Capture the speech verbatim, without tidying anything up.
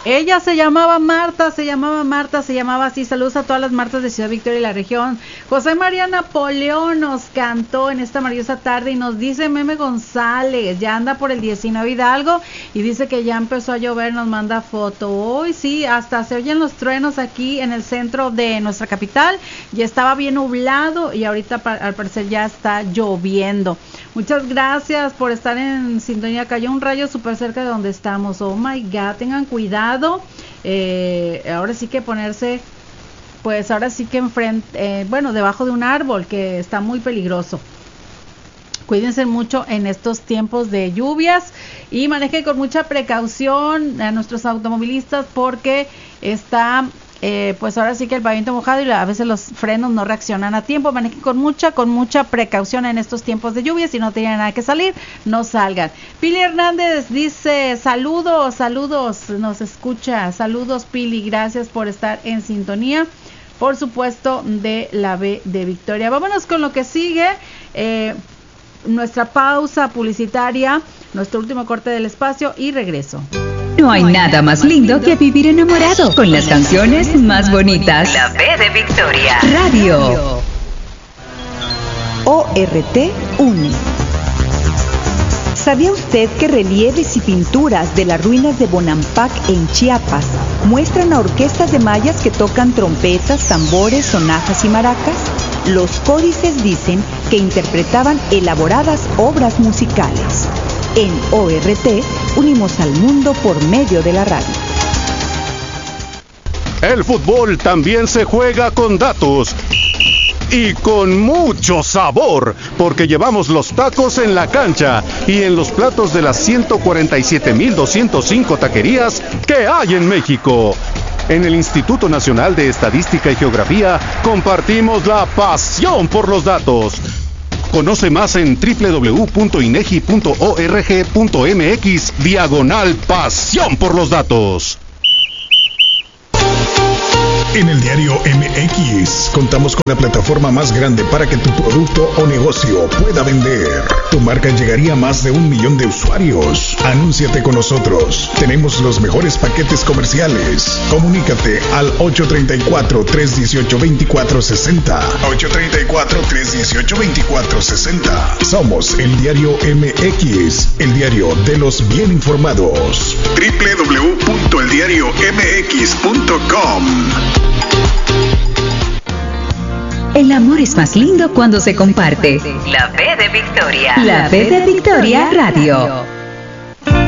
Ella se llamaba Marta, se llamaba Marta, se llamaba así. Saludos a todas las Martas de Ciudad Victoria y la región. José María Napoleón nos cantó en esta maravillosa tarde y nos dice Meme González, ya anda por el diecinueve Hidalgo y dice que ya empezó a llover, nos manda foto. Hoy sí, hasta se oyen los truenos aquí en el centro de nuestra capital. Ya estaba bien nublado y ahorita al parecer ya está lloviendo. Muchas gracias por estar en sintonía. Cayó un rayo súper cerca de donde estamos. Oh my God, tengan cuidado. Eh, ahora sí que ponerse, pues ahora sí que enfrente, eh, bueno, debajo de un árbol, que está muy peligroso. Cuídense mucho en estos tiempos de lluvias y manejen con mucha precaución a nuestros automovilistas porque está... Eh, pues ahora sí que el pavimento mojado y a veces los frenos no reaccionan a tiempo. Manejen con mucha, con mucha precaución en estos tiempos de lluvia. Si no tienen nada que salir, no salgan. Pili Hernández dice, saludos, saludos, nos escucha. Saludos, Pili, gracias por estar en sintonía. Por supuesto, de la B de Victoria. Vámonos con lo que sigue. Eh, nuestra pausa publicitaria, nuestro último corte del espacio y regreso. No hay nada más lindo que vivir enamorado con las canciones más bonitas. La B de Victoria Radio. O R T une. ¿Sabía usted que relieves y pinturas de las ruinas de Bonampak en Chiapas muestran a orquestas de mayas que tocan trompetas, tambores, sonajas y maracas? Los códices dicen que interpretaban elaboradas obras musicales. En O R T unimos al mundo por medio de la radio. El fútbol también se juega con datos y con mucho sabor, porque llevamos los tacos en la cancha y en los platos de las ciento cuarenta y siete mil doscientos cinco taquerías que hay en México. En el Instituto Nacional de Estadística y Geografía compartimos la pasión por los datos. Conoce más en doble u doble u doble u punto inegi punto org punto mx diagonal pasión por los datos. En el diario M X contamos con la plataforma más grande para que tu producto o negocio pueda vender. Tu marca llegaría a más de un millón de usuarios. Anúnciate con nosotros. Tenemos los mejores paquetes comerciales. Comunícate al ocho tres cuatro, tres uno ocho, dos cuatro seis cero. ocho tres cuatro, tres uno ocho, dos cuatro seis cero. Somos el diario M X, el diario de los bien informados. doble u doble u doble u punto el diario m x punto com. El amor es más lindo cuando se comparte. La B de Victoria. La B de Victoria Radio.